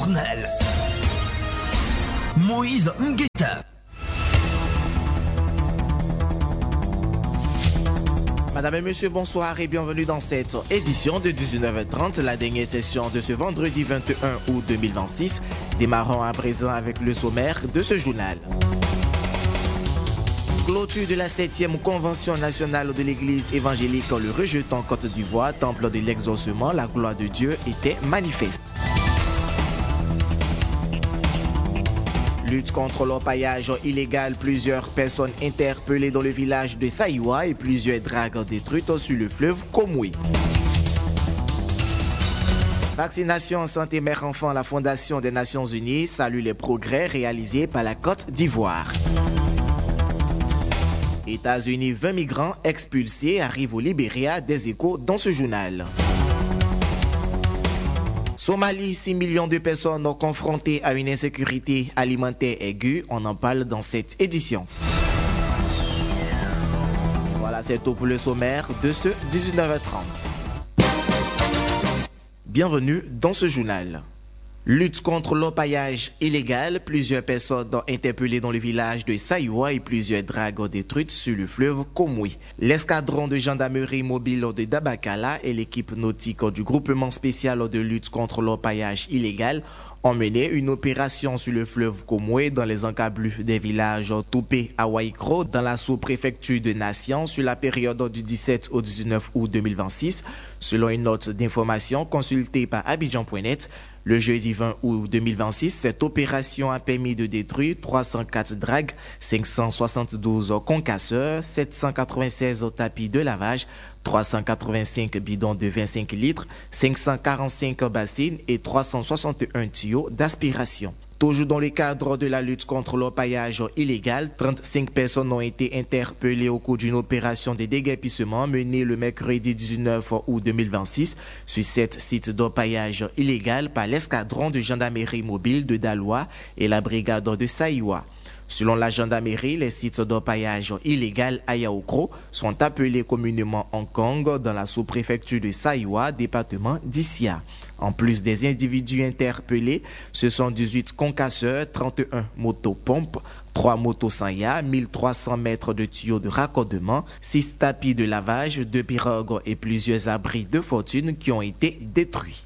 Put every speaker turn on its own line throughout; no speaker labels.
journal. Moïse Ngueta.
Madame et monsieur, bonsoir et bienvenue dans cette édition de 19h30, la dernière session de ce vendredi 21 août 2026. Démarrons à présent avec le sommaire de ce journal. Clôture de la 7e Convention nationale de l'Église évangélique Le Rejeton Côte d'Ivoire, temple de l'exaucement, la gloire de Dieu était manifeste. Lutte contre l'orpaillage illégal, plusieurs personnes interpellées dans le village de Saïwa et plusieurs dragues détruites sur le fleuve Komoué. Vaccination santé mère-enfant, la Fondation des Nations Unies salue les progrès réalisés par la Côte d'Ivoire. États-Unis, 20 migrants expulsés arrivent au Libéria, des échos dans ce journal. Somalie, 6 millions de personnes confrontées à une insécurité alimentaire aiguë. On en parle dans cette édition. Voilà, c'est tout pour le sommaire de ce 19h30. Bienvenue dans ce journal. Lutte contre l'orpaillage illégal, plusieurs personnes interpellées dans le village de Saïwa et plusieurs dragues détruites sur le fleuve Komoué. L'escadron de gendarmerie mobile de Dabakala et l'équipe nautique du groupement spécial de lutte contre l'orpaillage illégal ont mené une opération sur le fleuve Komoué dans les encablures des villages Toupé à Waikro dans la sous-préfecture de Nation sur la période du 17 au 19 août 2026. Selon une note d'information consultée par Abidjan.net, le jeudi 20 août 2026, cette opération a permis de détruire 304 dragues, 572 concasseurs, 796 tapis de lavage, 385 bidons de 25 litres, 545 bassines et 361 tuyaux d'aspiration. Toujours dans le cadre de la lutte contre l'orpaillage illégal, 35 personnes ont été interpellées au cours d'une opération de déguerpissement menée le mercredi 19 août 2026 sur 7 sites d'orpaillage illégal par l'escadron de gendarmerie mobile de Daloa et la brigade de Saïwa. Selon la gendarmerie, les sites d'orpaillage illégal à Yaoukro sont appelés communément Hong Kong dans la sous-préfecture de Saïwa, département d'Issia. En plus des individus interpellés, ce sont 18 concasseurs, 31 motopompes, 3 motos Sanya, 1300 mètres de tuyaux de raccordement, 6 tapis de lavage, 2 pirogues et plusieurs abris de fortune qui ont été détruits.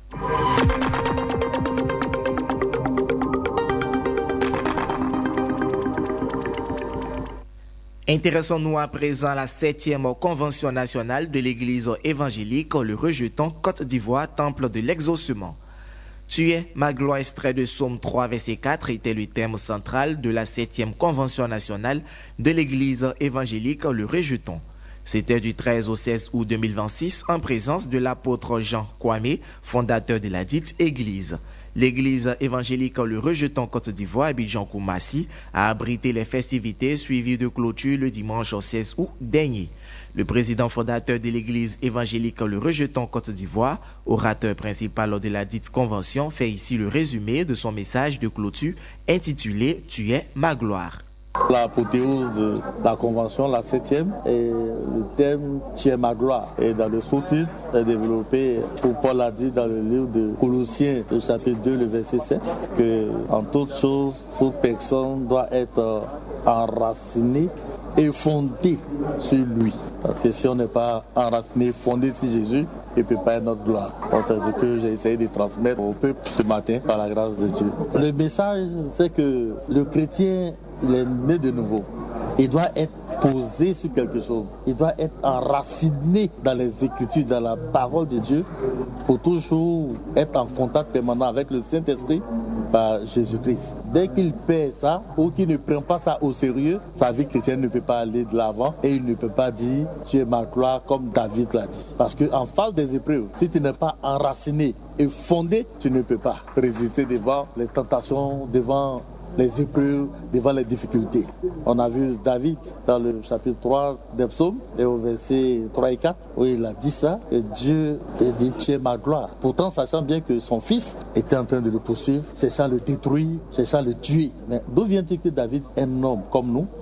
Intéressons-nous à présent à la 7e Convention nationale de l'Église évangélique Le Rejeton Côte d'Ivoire, temple de l'exaucement. Tu es ma gloire, extrait de Psaume 3, verset 4, était le thème central de la 7e Convention nationale de l'Église évangélique Le Rejeton. C'était du 13 au 16 août 2026 en présence de l'apôtre Jean Kwame, fondateur de la dite Église. L'église évangélique Le Rejeton Côte d'Ivoire, Abidjan Koumassi, a abrité les festivités suivies de clôture le dimanche 16 août dernier. Le président fondateur de l'église évangélique Le Rejeton Côte d'Ivoire, orateur principal de la dite convention, fait ici le résumé de son message de clôture intitulé « Tu es ma gloire ».
L'apothéose de la convention, la 7e, et le thème « Tu es ma gloire ». Et dans le sous-titre, est développé, où Paul a dit dans le livre de Colossiens, le chapitre 2, le verset 7, que en toute chose, toute personne doit être enracinée et fondée sur lui. Parce que si on n'est pas enraciné, fondé sur Jésus, il ne peut pas être notre gloire. C'est ce que j'ai essayé de transmettre au peuple ce matin par la grâce de Dieu. Le message, c'est que le chrétien, il est né de nouveau. Il doit être posé sur quelque chose. Il doit être enraciné dans les Écritures, dans la parole de Dieu, pour toujours être en contact permanent avec le Saint-Esprit par Jésus-Christ. Dès qu'il perd ça, ou qu'il ne prend pas ça au sérieux, sa vie chrétienne ne peut pas aller de l'avant et il ne peut pas dire « Tu es ma gloire » comme David l'a dit. Parce qu'en face des épreuves, si tu n'es pas enraciné et fondé, tu ne peux pas résister devant les tentations, devant les épreuves, devant les difficultés. On a vu David dans le chapitre 3 des psaumes et au verset 3 et 4 où il a dit ça, et Dieu a dit tu es ma gloire. Pourtant sachant bien que son fils était en train de le poursuivre, cherchant à le détruire, cherchant à le tuer. Mais d'où vient-il que David, un homme comme nous,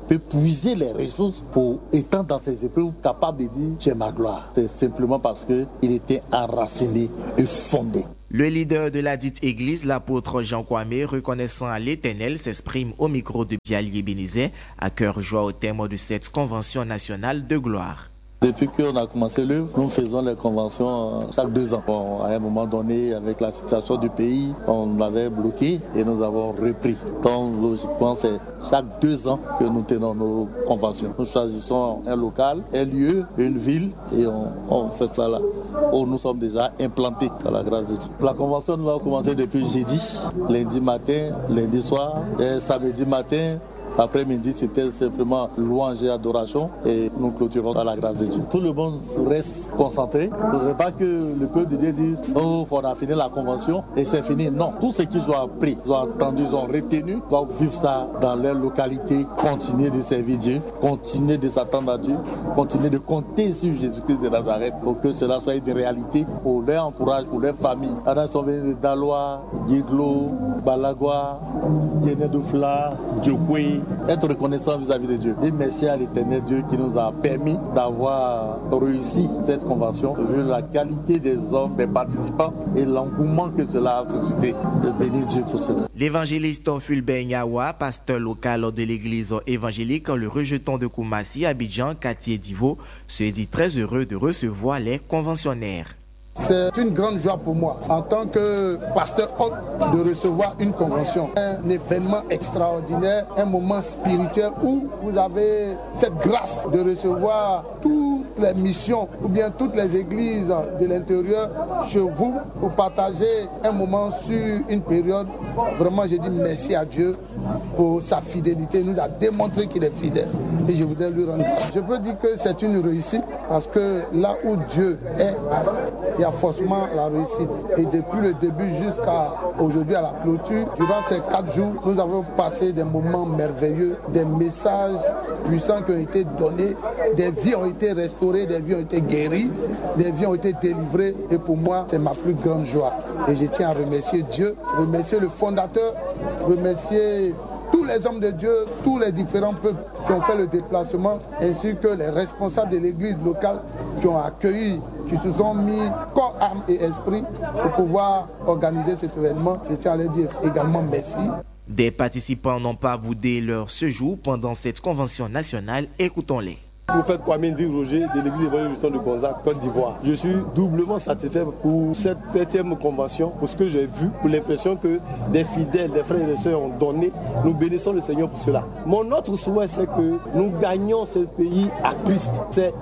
peut puiser les ressources pour étant dans ses épreuves capable de dire j'ai ma gloire. C'est simplement parce qu'il était enraciné et fondé.
Le leader de la dite église, l'apôtre Jean Kwame, reconnaissant à l'Éternel, s'exprime au micro de Biali Ebenezer, à cœur joie au terme de cette convention nationale de gloire.
Depuis qu'on a commencé l'œuvre, nous faisons les conventions chaque 2 ans. Bon, à un moment donné, avec la situation du pays, on l'avait bloqué et nous avons repris. Donc logiquement, c'est chaque 2 ans que nous tenons nos conventions. Nous choisissons un local, un lieu, une ville et on fait ça là, où nous sommes déjà implantés à la grâce de Dieu. La convention, nous avons commencé depuis jeudi, lundi matin, lundi soir et samedi matin. Après-midi, c'était simplement louange et adoration et nous clôturons à la grâce de Dieu. Tout le monde reste concentré. Ce n'est pas que le peuple de Dieu dit « Oh, on a fini la convention et c'est fini ». Non, tout ce qu'ils ont appris, ils ont entendu, ils ont retenu, doivent vivre ça dans leur localité, continuer de servir Dieu, continuer de s'attendre à Dieu, continuer de compter sur Jésus-Christ de Nazareth pour que cela soit une réalité pour leur entourage, pour leur famille. Alors, ils sont venus de Daloa, Guiglo, Balagua, Yenedoufla, Djokwe, être reconnaissant vis-à-vis de Dieu. Et merci à l'Éternel Dieu qui nous a permis d'avoir réussi cette convention, vu la qualité des hommes, des participants et l'engouement que cela a suscité. Je bénis Dieu pour cela.
L'évangéliste Fulbert Nyawa, pasteur local de l'église évangélique Le Rejeton de Koumassi, Abidjan, quartier d'Ivo, se dit très heureux de recevoir les conventionnaires.
C'est une grande joie pour moi, en tant que pasteur hôte, de recevoir une convention. Un événement extraordinaire, un moment spirituel où vous avez cette grâce de recevoir toutes les missions ou bien toutes les églises de l'intérieur chez vous pour partager un moment sur une période. Vraiment, je dis merci à Dieu pour sa fidélité. Il nous a démontré qu'il est fidèle et je voudrais lui rendre grâce. Je peux dire que c'est une réussite parce que là où Dieu est, il y a forcément la réussite. Et depuis le début jusqu'à aujourd'hui à la clôture, durant ces 4 jours, nous avons passé des moments merveilleux, des messages puissants qui ont été donnés, des vies ont été restaurées, des vies ont été guéries, des vies ont été délivrées. Et pour moi, c'est ma plus grande joie. Et je tiens à remercier Dieu, remercier le fondateur, remercier tous les hommes de Dieu, tous les différents peuples qui ont fait le déplacement, ainsi que les responsables de l'église locale qui ont accueilli, qui se sont mis corps, âme et esprit pour pouvoir organiser cet événement. Je tiens à leur dire également merci.
Des participants n'ont pas boudé leur séjour pendant cette convention nationale. Écoutons-les.
Prophète Kwame Roger de l'église évangélique de Gonzague, Côte d'Ivoire. Je suis doublement satisfait pour cette 7e convention, pour ce que j'ai vu, pour l'impression que des fidèles, des frères et des sœurs ont donné. Nous bénissons le Seigneur pour cela. Mon autre souhait, c'est que nous gagnons ce pays à Christ. C'est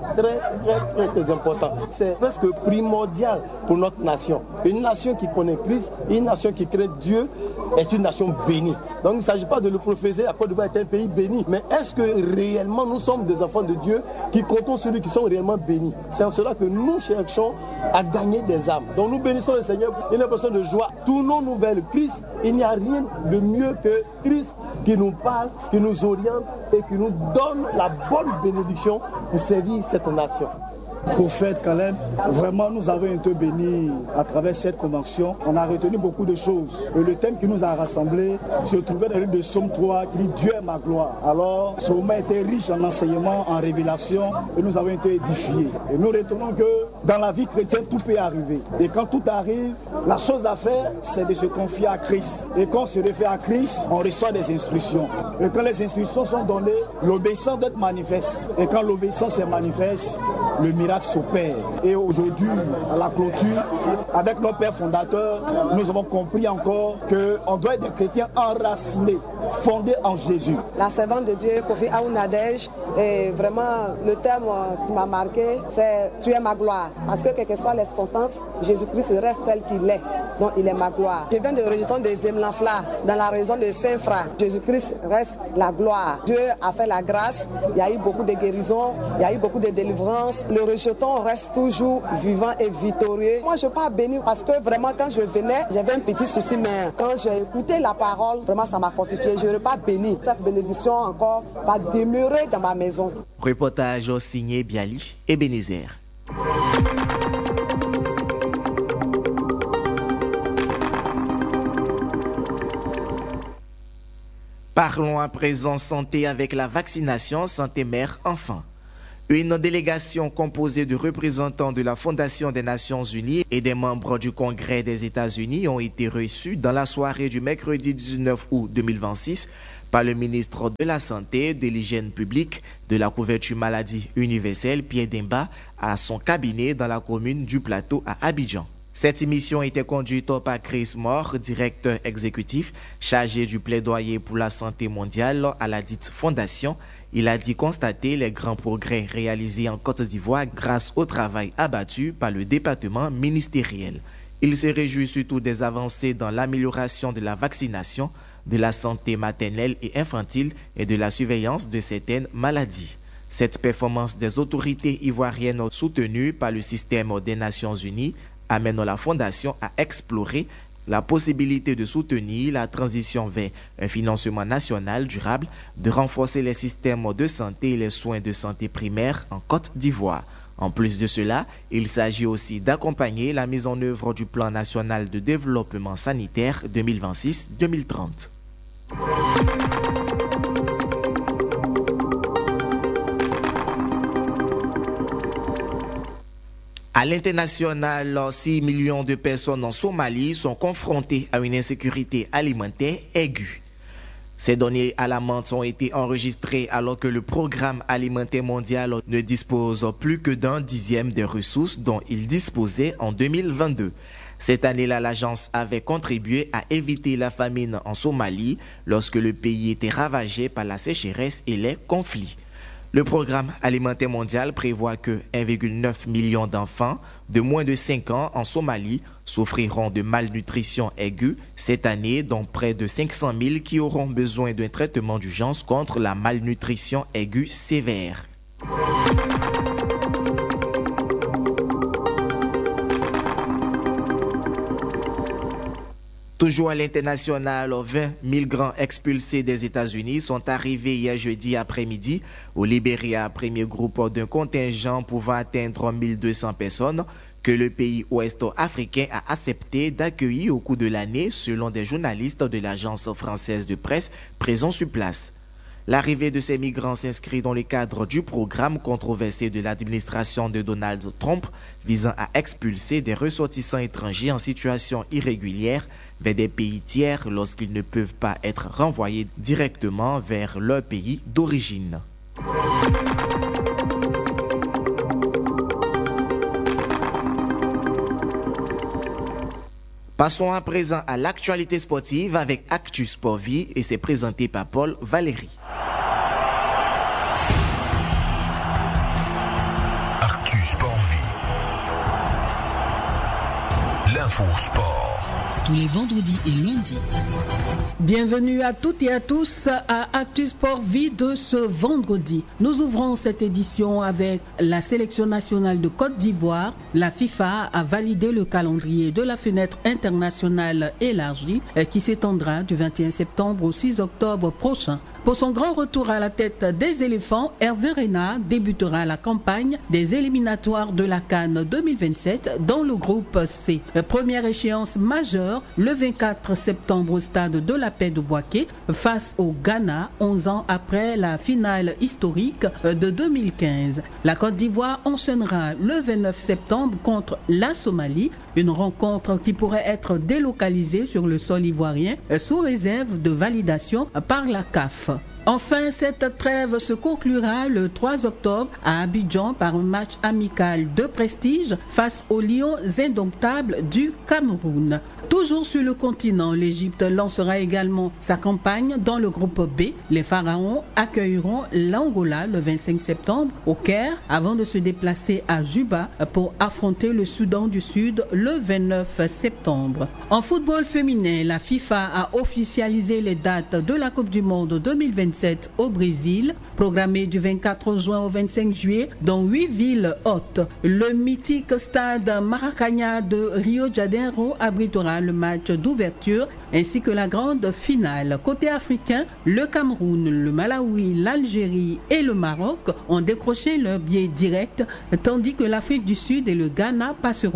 très important. C'est presque primordial pour notre nation. Une nation qui connaît Christ, une nation qui crée Dieu, est une nation bénie. Donc il ne s'agit pas de le prophétiser, la Côte d'Ivoire est un pays béni. Mais est-ce que réellement nous sommes des enfants de Dieu qui comptons sur lui, qui sont réellement bénis? C'est en cela que nous cherchons à gagner des âmes. Donc nous bénissons le Seigneur, une impression de joie. Tournons-nous vers le Christ. Il n'y a rien de mieux que Christ qui nous parle, qui nous oriente et qui nous donne la bonne bénédiction pour servir cette nation.
Prophète Caleb, vraiment nous avons été bénis à travers cette convention. On a retenu beaucoup de choses. Et le thème qui nous a rassemblés se trouvait dans le livre de Psaume 3 qui dit Dieu est ma gloire. Alors ce moment était riche en enseignement, en révélation et nous avons été édifiés. Et nous retenons que dans la vie chrétienne tout peut arriver. Et quand tout arrive, la chose à faire c'est de se confier à Christ. Et quand on se réfère à Christ, on reçoit des instructions. Et quand les instructions sont données, l'obéissance doit être manifeste. Et quand l'obéissance est manifeste, le miracle s'opère. Et aujourd'hui, à la clôture, avec nos pères fondateurs, nous avons compris encore qu'on doit être des chrétiens enracinés, fondés en Jésus.
La servante de Dieu, Kofi Aounadej, et vraiment le thème qui m'a marqué, c'est Tu es ma gloire. Parce que quelles que soient les circonstances, Jésus-Christ reste tel qu'il est. Donc il est ma gloire. Je viens de Rejeton de Zemlanfla, dans la région de Saint-Fra. Jésus-Christ reste la gloire. Dieu a fait la grâce. Il y a eu beaucoup de guérisons, il y a eu beaucoup de délivrances. Le Rejeton reste toujours vivant et victorieux. Moi, je ne suis pas béni parce que vraiment, quand je venais, j'avais un petit souci, mais quand j'ai écouté la parole, vraiment, ça m'a fortifié. Je n'aurais pas béni. Cette bénédiction encore va demeurer dans ma maison.
Reportage signé Biali Ebenezer. Parlons à présent santé avec la vaccination santé mère-enfant. Une délégation composée de représentants de la Fondation des Nations Unies et des membres du Congrès des États-Unis ont été reçus dans la soirée du mercredi 19 août 2026 par le ministre de la Santé, de l'Hygiène publique, de la couverture maladie universelle, Pierre Demba, à son cabinet dans la commune du Plateau à Abidjan. Cette émission était conduite par Chris Moore, directeur exécutif chargé du plaidoyer pour la santé mondiale à la dite fondation. Il a dit constater les grands progrès réalisés en Côte d'Ivoire grâce au travail abattu par le département ministériel. Il se réjouit surtout des avancées dans l'amélioration de la vaccination, de la santé maternelle et infantile et de la surveillance de certaines maladies. Cette performance des autorités ivoiriennes soutenue par le système des Nations Unies amène la Fondation à explorer la possibilité de soutenir la transition vers un financement national durable, de renforcer les systèmes de santé et les soins de santé primaires en Côte d'Ivoire. En plus de cela, il s'agit aussi d'accompagner la mise en œuvre du Plan national de développement sanitaire 2026-2030. À l'international, 6 millions de personnes en Somalie sont confrontées à une insécurité alimentaire aiguë. Ces données alarmantes ont été enregistrées alors que le Programme alimentaire mondial ne dispose plus que d'un dixième des ressources dont il disposait en 2022. Cette année-là, l'agence avait contribué à éviter la famine en Somalie lorsque le pays était ravagé par la sécheresse et les conflits. Le Programme alimentaire mondial prévoit que 1,9 million d'enfants de moins de 5 ans en Somalie souffriront de malnutrition aiguë cette année, dont près de 500 000 qui auront besoin d'un traitement d'urgence contre la malnutrition aiguë sévère. Toujours à l'international, 20 migrants expulsés des États-Unis sont arrivés hier jeudi après-midi au Libéria, premier groupe d'un contingent pouvant atteindre 1200 personnes que le pays ouest-africain a accepté d'accueillir au cours de l'année, selon des journalistes de l'agence française de presse présents sur place. L'arrivée de ces migrants s'inscrit dans le cadre du programme controversé de l'administration de Donald Trump visant à expulser des ressortissants étrangers en situation irrégulière vers des pays tiers lorsqu'ils ne peuvent pas être renvoyés directement vers leur pays d'origine. Passons à présent à l'actualité sportive avec Actu Sport Vie et c'est présenté par Paul Valéry.
Actu Sport Vie. L'info sport.
Tous les vendredis et lundis.
Bienvenue à toutes et à tous à Actu Sport Vie de ce vendredi. Nous ouvrons cette édition avec la sélection nationale de Côte d'Ivoire. La FIFA a validé le calendrier de la fenêtre internationale élargie qui s'étendra du 21 septembre au 6 octobre prochain. Pour son grand retour à la tête des éléphants, Hervé Renard débutera la campagne des éliminatoires de la CAN 2027 dans le groupe C. Première échéance majeure, le 24 septembre au stade de la Paix de Bouaké face au Ghana, 11 ans après la finale historique de 2015. La Côte d'Ivoire enchaînera le 29 septembre contre la Somalie, une rencontre qui pourrait être délocalisée sur le sol ivoirien sous réserve de validation par la CAF. Enfin, cette trêve se conclura le 3 octobre à Abidjan par un match amical de prestige face aux Lions indomptables du Cameroun. Toujours sur le continent, l'Égypte lancera également sa campagne dans le groupe B. Les Pharaons accueilleront l'Angola le 25 septembre au Caire avant de se déplacer à Juba pour affronter le Soudan du Sud le 29 septembre. En football féminin, la FIFA a officialisé les dates de la Coupe du Monde 2027 au Brésil, programmée du 24 juin au 25 juillet dans 8 villes hôtes. Le mythique stade Maracanã de Rio de Janeiro abritera le match d'ouverture ainsi que la grande finale. Côté africain, le Cameroun, le Malawi, l'Algérie et le Maroc ont décroché leur billet direct, tandis que l'Afrique du Sud et le Ghana passeront par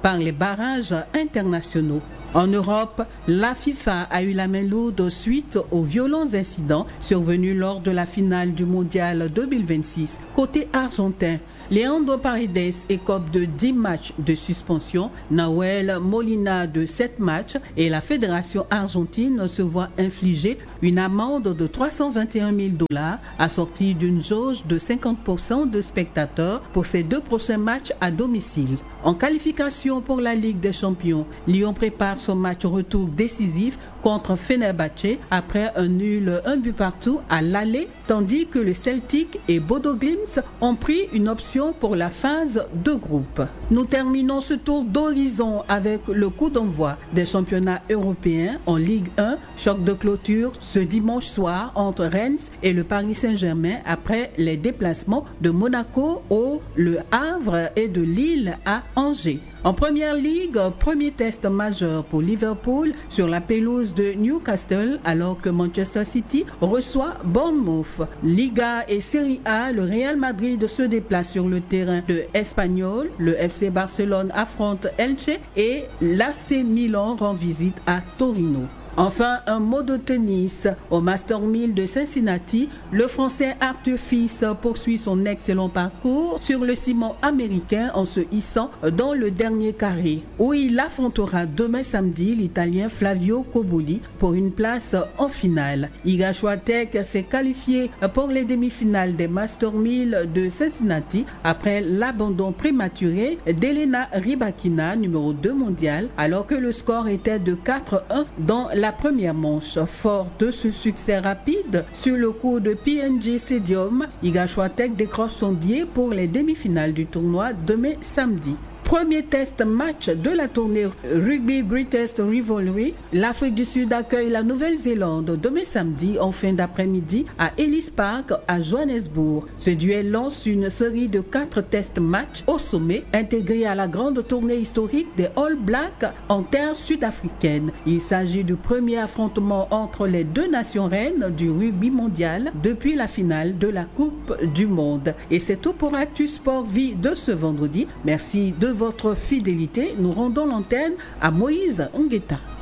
par les barrages internationaux. En Europe, la FIFA a eu la main lourde suite aux violents incidents survenus lors de la finale du Mondial 2026. Côté argentin, Leandro Paredes écope de 10 matchs de suspension, Nahuel Molina de 7 matchs et la Fédération argentine se voit infliger une amende de $321 000 assortie d'une jauge de 50% de spectateurs pour ses 2 prochains matchs à domicile. En qualification pour la Ligue des Champions, Lyon prépare son match retour décisif contre Fenerbahçe après un nul 1 but partout à l'aller, tandis que le Celtic et Bodo Glimt ont pris une option pour la phase de groupe. Nous terminons ce tour d'horizon avec le coup d'envoi des championnats européens en Ligue 1, choc de clôture ce dimanche soir entre Rennes et le Paris Saint-Germain après les déplacements de Monaco au Le Havre et de Lille à Angers. En première ligue, premier test majeur pour Liverpool sur la pelouse de Newcastle alors que Manchester City reçoit Bournemouth. Liga et Serie A, le Real Madrid se déplace sur le terrain de Espanyol, le FC Barcelone affronte Elche et l'AC Milan rend visite à Torino. Enfin, un mot de tennis. Au Master 1000 de Cincinnati, le Français Arthur Fils poursuit son excellent parcours sur le ciment américain en se hissant dans le dernier carré, où il affrontera demain samedi l'Italien Flavio Cobolli pour une place en finale. Iga Swiatek s'est qualifié pour les demi-finales des Master 1000 de Cincinnati après l'abandon prématuré d'Elena Rybakina, numéro 2 mondial, alors que le score était de 4-1 dans la première manche. Fort de ce succès rapide sur le cours de PNG Stadium, Iga Swiatek décroche son billet pour les demi-finales du tournoi demain samedi. Premier test match de la tournée Rugby Greatest Rivalry, l'Afrique du Sud accueille la Nouvelle-Zélande demain samedi en fin d'après-midi à Ellis Park à Johannesburg. Ce duel lance une série de 4 test matchs au sommet intégrés à la grande tournée historique des All Blacks en terre sud-africaine. Il s'agit du premier affrontement entre les 2 nations reines du rugby mondial depuis la finale de la Coupe du Monde. Et c'est tout pour Actu Sport Vie de ce vendredi. Merci de votre fidélité. Nous rendons l'antenne à Moïse Ngueta.